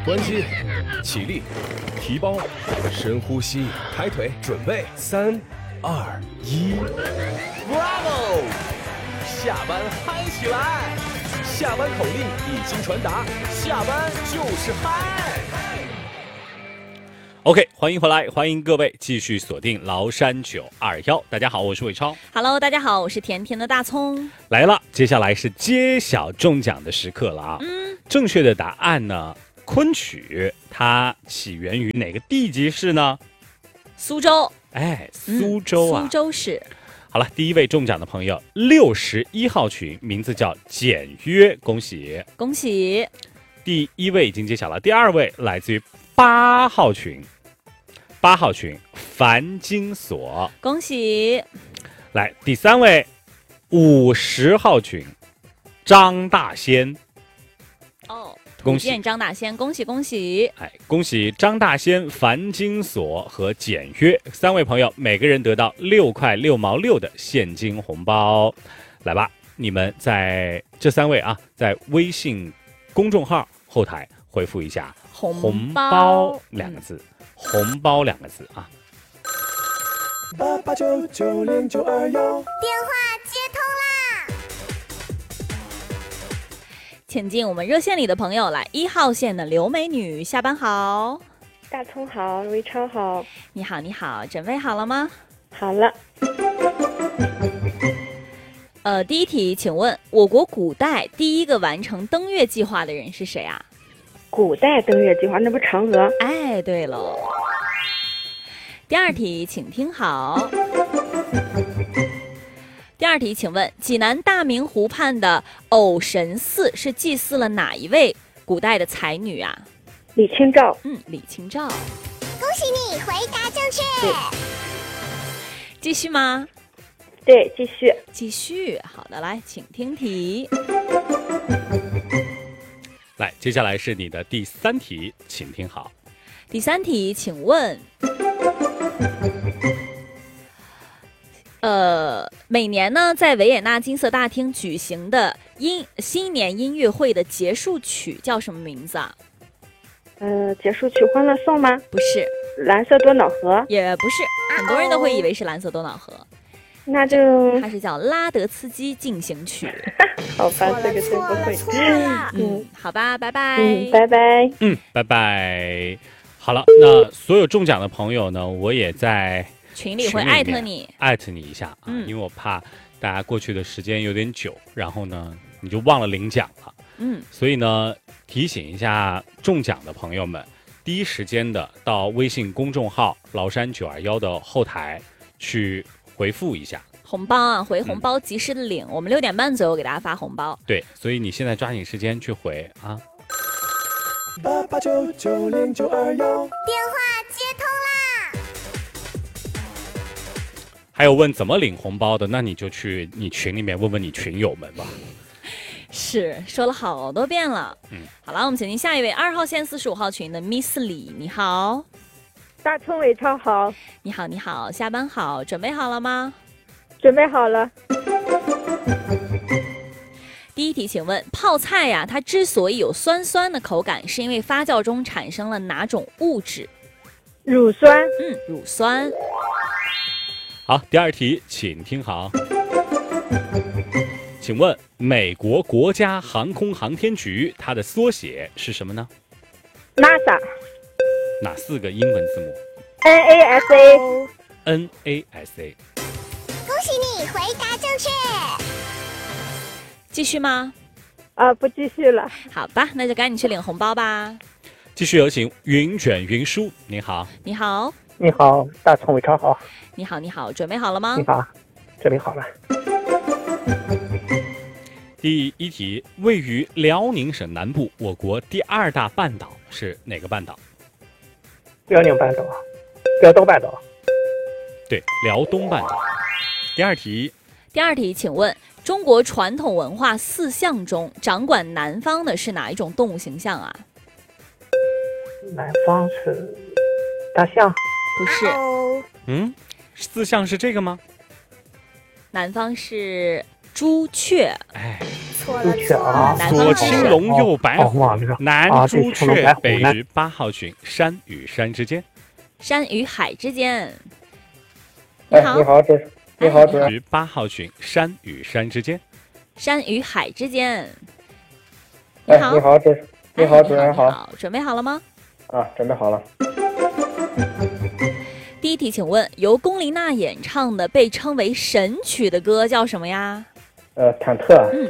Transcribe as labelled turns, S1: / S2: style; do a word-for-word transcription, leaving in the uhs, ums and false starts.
S1: 关机，起立，提包，深呼吸，抬腿，准备，三、二、一 ，Bravo！ 下班嗨起来！下班口令已经传达，下班就是嗨。
S2: OK， 欢迎回来，欢迎各位继续锁定崂山九二幺。大家好，我是伟超。
S3: Hello， 大家好，我是甜甜的大葱。
S2: 来了，接下来是揭晓中奖的时刻了啊！嗯，正确的答案呢，昆曲它起源于哪个地级市呢？
S3: 苏州。
S2: 哎，苏州啊，
S3: 嗯、苏州市。
S2: 好了，第一位中奖的朋友，六十一号群，名字叫简约，恭喜
S3: 恭喜！
S2: 第一位已经揭晓了，第二位来自于八号群。八号群樊金锁，
S3: 恭喜！
S2: 来第三位，五十号群张大仙，
S3: 哦，
S2: 恭喜
S3: 张大仙，恭喜恭喜！
S2: 哎，恭喜张大仙、樊金锁和简约三位朋友，每个人得到六块六毛六的现金红包。来吧，你们在这三位啊，在微信公众号后台回复一下“红包”两个字。嗯红包两个字啊！
S4: 八八九九零九二幺，
S5: 电话接通啦！
S3: 请进我们热线里的朋友来，一号线的刘美女，下班好。
S6: 大葱好，微超好。
S3: 你好，你好，准备好了吗？
S6: 好了。
S3: 呃，第一题，请问我国古代第一个完成登月计划的人是谁啊？
S6: 古代登月计划，那不嫦娥？
S3: 哎，对了。第二题，请听好。第二题，请问济南大明湖畔的藕神寺是祭祀了哪一位古代的才女啊？
S6: 李清照。
S3: 嗯，李清照。
S5: 恭喜你回答正确。
S3: 继续吗？
S6: 对，继续。
S3: 继续。好的，来，请听题。
S2: 来，接下来是你的第三题，请听好。
S3: 第三题，请问，呃，每年呢，在维也纳金色大厅举行的音新年音乐会的结束曲叫什么名字啊？
S6: 呃，结束曲《欢乐颂》吗？
S3: 不是。
S6: 蓝色多瑙河？
S3: 也不是，很多人都会以为是蓝色多瑙河。
S6: 那就
S3: 它是叫拉德茨基进行曲。
S6: 好吧，这个真不会。
S3: 嗯，好吧，拜拜。
S6: 嗯，拜拜。
S2: 嗯，拜拜。好了，那所有中奖的朋友呢，我也在
S3: 群里会艾特你，
S2: 艾特你一下啊，嗯、因为我怕大家过去的时间有点久，然后呢你就忘了领奖了。嗯，所以呢提醒一下中奖的朋友们，第一时间的到微信公众号崂山九二幺的后台去回复一下
S3: 红包啊，回红包及时的领、嗯、我们六点半左右给大家发红包。
S2: 对，所以你现在抓紧时间去回啊。
S4: 八八九九零九二幺，
S5: 电话接通啦！
S2: 还有问怎么领红包的，那你就去你群里面问问你群友们吧。
S3: 是说了好多遍了。嗯，好了，我们请进下一位二号线四十五号群的 Miss 李，你好。
S6: 大葱伟超好。
S3: 你好，你好，下班好，准备好了吗？
S6: 准备好了。
S3: 第一题，请问泡菜呀、啊，它之所以有酸酸的口感，是因为发酵中产生了哪种物质？
S6: 乳酸。
S3: 嗯，乳酸。
S2: 好，第二题，请听好。请问美国国家航空航天局它的缩写是什么呢
S6: ？NASA。
S2: 哪四个英文字母
S6: ？N A S A。
S2: N A S A。
S5: 恭喜你回答正确。
S3: 继续吗？
S6: 啊，不继续了。
S3: 好吧，那就赶紧去领红包吧。
S2: 继续有请云卷云舒，你好。
S3: 你好。
S7: 你好，大葱伟超好。
S3: 你好，你好，准备好了吗？
S7: 你好，准备好了。
S2: 第一题，位于辽宁省南部，我国第二大半岛是哪个半岛？
S7: 辽宁半岛，辽东半岛。
S2: 对，辽东半岛。第二题。
S3: 第二题，请问中国传统文化四象中，掌管南方的是哪一种动物形象啊？
S7: 南方是大象？
S3: 不是。
S2: 嗯，四象是这个吗？
S3: 南方是朱雀。
S2: 哎，
S3: 错
S7: 朱雀啊，
S3: 南
S2: 左
S3: 方是
S2: 青龙，右白
S7: 哦
S2: 虎，
S7: 哇这个
S2: 南
S7: 啊
S2: 朱
S7: 对青龙
S2: 雀，
S7: 白虎南
S2: 北于八号群，山与山之间。
S3: 山与海之间。你
S7: 哎，
S3: 好
S7: 你，好，这是你好，主任。
S2: 于八号群，山与山之间。
S3: 山与海之间。你
S7: 哎，
S3: 好，
S7: 你好，这是你
S3: 哎
S7: 好，主任
S3: 你好，准备好了吗？
S7: 啊，准备好了。
S3: 第一题，请问由龚琳娜演唱的被称为神曲的歌叫什么呀？
S7: 呃，忐忑。